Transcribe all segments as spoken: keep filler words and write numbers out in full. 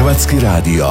Hrvatski radio.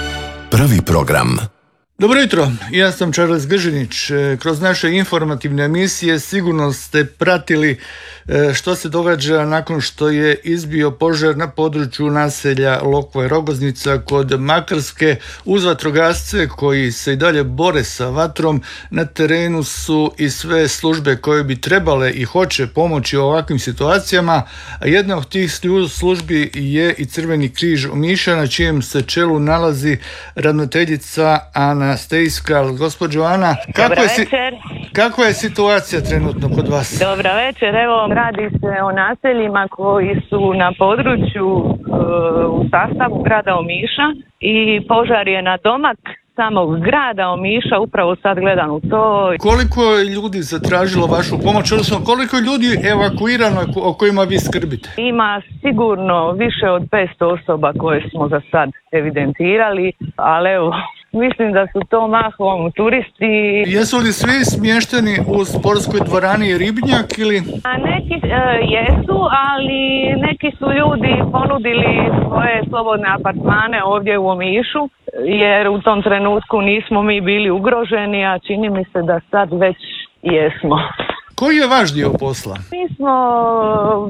Prvi program. Dobro jutro, ja sam Charles Gržinić. Kroz naše informativne emisije sigurno ste pratili što se događa nakon što je izbio požar na području naselja Lokva i Rogoznica kod Makarske. Uz vatrogasce koji se i dalje bore sa vatrom, na terenu su i sve službe koje bi trebale i hoće pomoći u ovakvim situacijama, a jedna od tih službi je i Crveni križ Omiša, na čijem se čelu nalazi ravnateljica Ana Stejska. Gospođo Ana, kako je, si, kako je situacija trenutno kod vas? Dobra večer, evo radi se o naseljima koji su na području uh, u sastavu grada Omiša i požar je na domak samog grada Omiša, upravo sad gledam u to. Koliko je ljudi zatražilo vašu pomoć, odnosno koliko je ljudi evakuirano o kojima vi skrbite? Ima sigurno više od petsto osoba koje smo za sad evidentirali, ali evo, mislim da su to mahom turisti. Jesu li svi smješteni u sportskoj dvorani Ribnjak ili? A neki e, jesu, ali neki su ljudi ponudili svoje slobodne apartmane ovdje u Omišu, jer u tom trenutku nismo mi bili ugroženi, a čini mi se da sad već jesmo. Koji je vaš dio posla? Mi smo uh,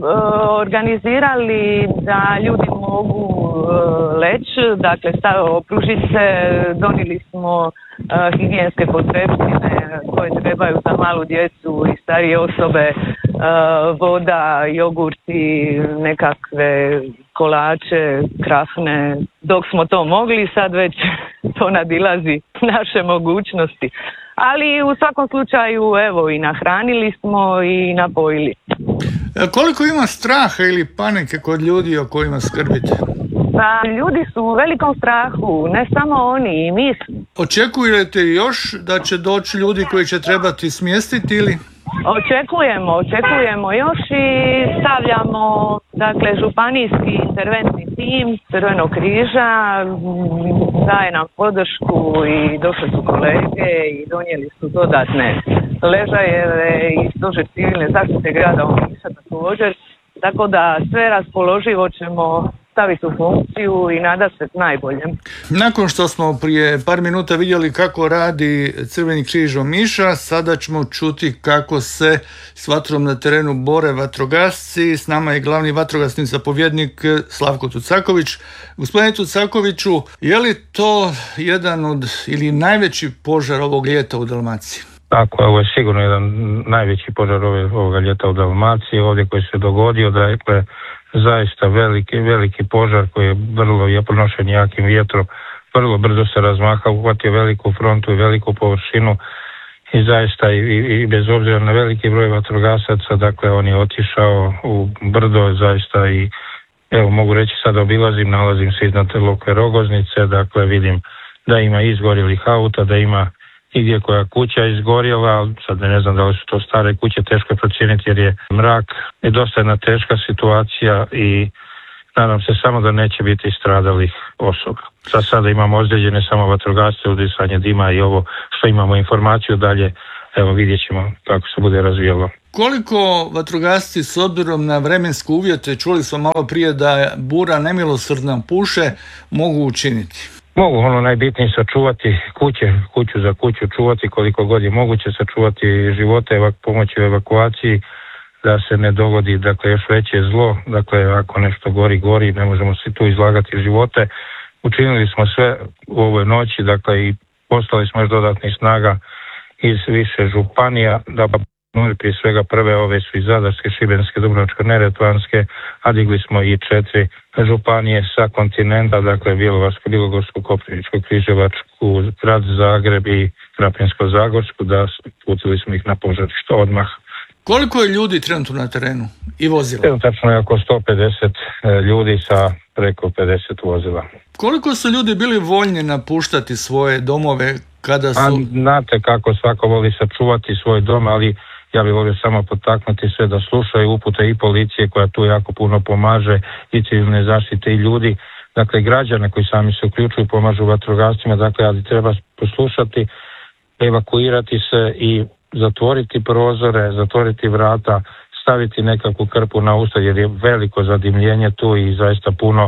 organizirali da ljudi mogu uh, leći, dakle opružiti se, donijeli smo uh, higijenske potrepštine koje trebaju za malu djecu i starije osobe, uh, voda, jogurti, nekakve kolače, krafne. Dok smo to mogli, sad već to nadilazi naše mogućnosti. Ali u svakom slučaju, evo, i nahranili smo i napojili. Koliko ima straha ili panike kod ljudi o kojima skrbite? Pa, ljudi su u velikom strahu, ne samo oni, i mi. Očekujete još da će doći ljudi koji će trebati smjestiti ili? Očekujemo, očekujemo još i stavljamo, dakle, županijski interventni tim Crvenog križa, daje nam podršku i došli su kolege i donijeli su dodatne ležajeve i stožer civilne zaštite grada Omiša također, tako da sve raspoloživo ćemo staviti u funkciju i nada se najboljem. Nakon što smo prije par minuta vidjeli kako radi Crveni križ Omiša, sada ćemo čuti kako se s vatrom na terenu bore vatrogasci. S nama je glavni vatrogasni zapovjednik Slavko Tucaković. Gospodine Tucakoviću, je li to jedan od ili najveći požar ovog ljeta u Dalmaciji? Tako, ovo je sigurno jedan najveći požar ovoga ljeta u Dalmaciji, ovdje koji se dogodio, da je zaista veliki, veliki požar koji je vrlo je pronošen jakim vjetrom, vrlo brzo se razmahao, uhvatio veliku frontu i veliku površinu i zaista i, i, i bez obzira na veliki broj vatrogasaca, dakle on je otišao u brdo zaista i evo mogu reći sad obilazim, nalazim se iznad Lokve Rogoznice, dakle vidim da ima izgorjelih auta, da ima i gdje koja kuća izgorjela, sad ne znam da li su to stare kuće, teško je procijeniti jer je mrak i dosta jedna teška situacija i nadam se samo da neće biti stradalih osoba. Za sada imamo ozlijeđene samo vatrogasce, udisanje dima i ovo što imamo informaciju dalje, evo vidjet ćemo kako se bude razvijalo. Koliko vatrogasci s obzirom na vremenske uvjete, čuli smo malo prije da bura nemilosrdna puše, mogu učiniti? Mogu ono najbitnije sačuvati kuće, kuću za kuću čuvati koliko god je moguće, sačuvati živote, evak, pomoći u evakuaciji, da se ne dogodi dakle još veće zlo, dakle ako nešto gori, gori, ne možemo se tu izlagati živote. Učinili smo sve u ovoj noći, dakle i poslali smo još dodatnih snaga iz više županija, da pa prije svega prve ove su i Zadarske, Šibenske, Dubrovačko-neretvanske, a digli smo i četiri županije sa kontinenta, dakle Bjelovarsku, Bilogorsku, Koprivničku, Križevačku, Grad Zagreb i Krapinsko-zagorsku, da putili smo ih na požarište odmah. Koliko je ljudi trenutno na terenu i vozila? Trenutno je oko sto pedeset ljudi sa preko pedeset vozila. Koliko su ljudi bili voljni napuštati svoje domove kada su... A, znate kako svako voli sačuvati svoj dom, ali ja bih volio samo potaknuti sve da slušaju upute i policije koja tu jako puno pomaže, i civilne zaštite i ljudi, dakle građane koji sami se uključuju, pomažu vatrogascima, dakle ali treba poslušati, evakuirati se i zatvoriti prozore, zatvoriti vrata, staviti nekakvu krpu na usta jer je veliko zadimljenje tu i zaista puno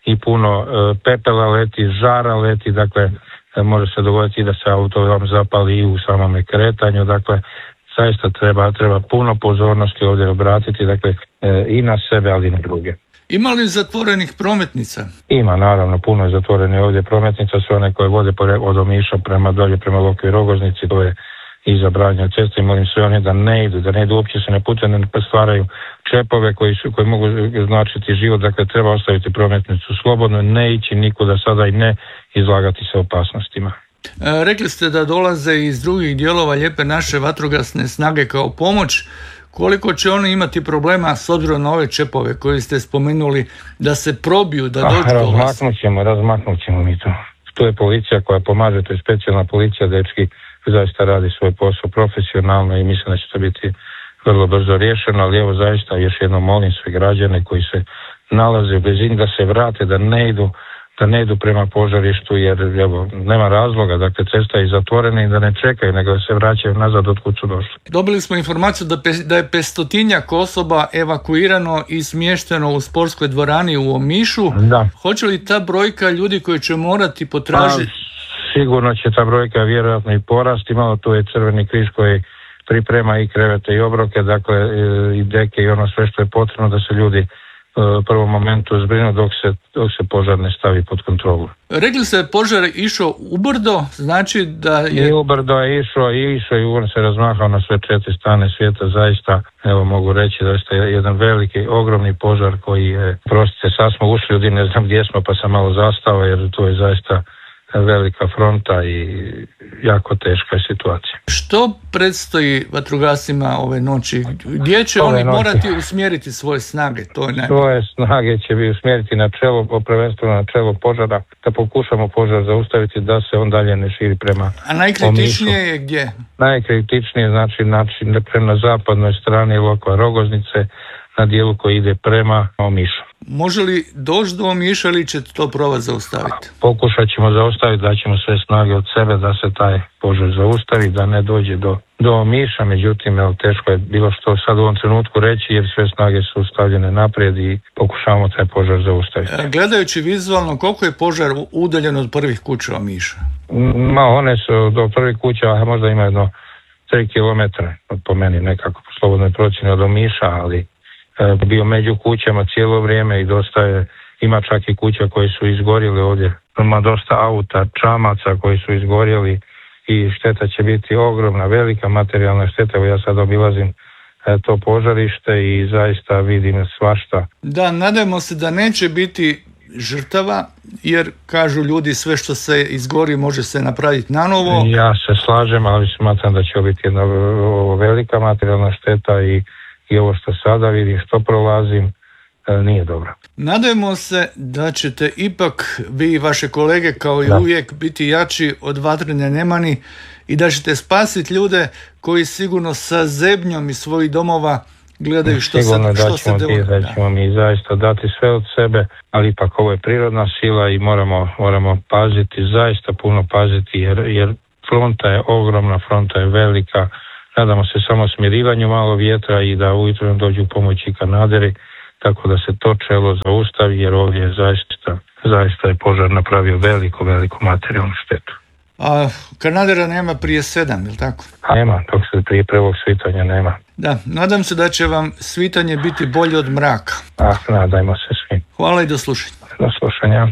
i puno pepela leti, žara leti, dakle može se dogoditi da se auto vam zapali i u samome kretanju, dakle zaista treba, treba puno pozornosti ovdje obratiti, dakle i na sebe, ali i na druge. Ima li zatvorenih prometnica? Ima, naravno, puno je zatvorenih ovdje prometnica, sve one koje vode od Omiša prema dolje, prema Lokvoj Rogoznici, to je i zabranjeno ceste i molim sve one da ne idu, da ne idu, uopće se ne putuju, ne stvaraju čepove koji, su, koji mogu značiti život, dakle treba ostaviti prometnicu slobodno, ne ići nikuda sada i ne izlagati se opasnostima. E, rekli ste da dolaze iz drugih dijelova Lijepe naše vatrogasne snage kao pomoć. Koliko će oni imati problema s obzirom na ove čepove koje ste spomenuli da se probiju, da dođu do vas? Razmaknut ćemo, razmaknut ćemo mi to. Tu je policija koja pomaže, to je specijalna policija, dečki zaista radi svoj posao profesionalno i mislim da će to biti vrlo brzo riješeno, ali evo zaista još jednom molim sve građane koji se nalaze u blizini da se vrate, da ne idu da ne idu prema požarištu, jer evo, nema razloga, dakle cesta je zatvorena i da ne čekaju, nego da se vraćaju nazad od kud su došli. Dobili smo informaciju da, pe, da je petstotinjak osoba evakuirano i smješteno u sportskoj dvorani u Omišu. Da. Hoće li ta brojka ljudi koji će morati potražiti? Pa, sigurno će ta brojka vjerojatno i porasti, malo tu je Crveni križ koji priprema i krevete i obroke, dakle i deke i ono sve što je potrebno da se ljudi u prvom momentu zbrinu dok se, dok se požar ne stavi pod kontrolu. Rekli ste požar je išao ubrdo, znači da je... I ubrdo je išao i išao i on se razmahao na sve četiri strane svijeta, zaista, evo mogu reći da je jedan veliki, ogromni požar koji je, prostite, sad smo ušli ljudi, ne znam gdje smo pa sam malo zastao jer to je zaista velika fronta i jako teška je situacija. Što predstoji vatrogascima ove noći? Gdje će ove oni noći morati usmjeriti svoje snage? To je svoje snage će bi usmjeriti na čelo, prvenstveno na čelo požara, da pokušamo požar zaustaviti da se on dalje ne širi prema A najkritičnije Omišu. Je gdje? Najkritičnije znači, znači prema zapadnoj strani Lokva Rogoznice, na dijelu koji ide prema Omišu. Može li doći do Omiša ili ćete to probati zaustaviti? Pokušat ćemo zaustaviti, da ćemo sve snage od sebe da se taj požar zaustavi, da ne dođe do, do Omiša, međutim evo, teško je bilo što sad u ovom trenutku reći jer sve snage su stavljene naprijed i pokušavamo taj požar zaustaviti. E, gledajući vizualno, koliko je požar udaljen od prvih kuća Omiša? Ma one su do prvih kuća, a možda ima jedno tri kilometra, po meni nekako po slobodnoj procjeni od Omiša, ali bio među kućama cijelo vrijeme i dosta je, ima čak i kuća koji su izgorjeli ovdje. Ima dosta auta, čamaca koji su izgorjeli i šteta će biti ogromna, velika materijalna šteta. Evo ja sad obilazim to požarište i zaista vidim svašta. Da, nadajmo se da neće biti žrtava, jer kažu ljudi sve što se izgori može se napraviti na novo. Ja se slažem, ali smatram da će biti jedna velika materijalna šteta i i ovo što sada vidim, što prolazim, nije dobro. Nadajmo se da ćete ipak vi i vaše kolege kao i da. uvijek biti jači od vatrene nemani i da ćete spasiti ljude koji sigurno sa zebnjom iz svojih domova gledaju što, sigurno se, što se događa. Sigurno da ćemo mi zaista dati sve od sebe, ali ipak ovo je prirodna sila i moramo, moramo paziti, zaista puno paziti jer, jer fronta je ogromna, fronta je velika. Nadamo se samo smirivanju malo vjetra i da ujutro dođu pomoći Kanaderi, tako da se to čelo zaustavi, jer ovdje je zaista, zaista je požar napravio veliku, veliku materijalnu štetu. A Kanadera nema prije sedam, je li tako? Nema, dok se prije prvog svitanja nema. Da, nadam se da će vam svitanje biti bolje od mraka. Ah, nadajmo se svi. Hvala i do slušanja. Do slušanja.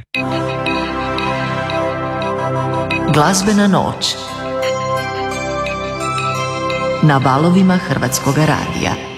Glazbena noć na valovima Hrvatskoga radija.